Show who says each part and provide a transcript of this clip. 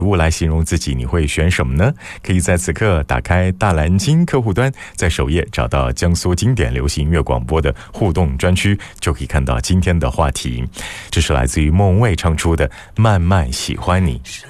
Speaker 1: 物来形容自己，你会选什么呢？可以在此刻打开大蓝鲸客户端，在首页找到江苏经典流行音乐广播的互动专区，就可以看到今天的话题。这是来自于孟蔚唱出的《慢慢喜欢你》。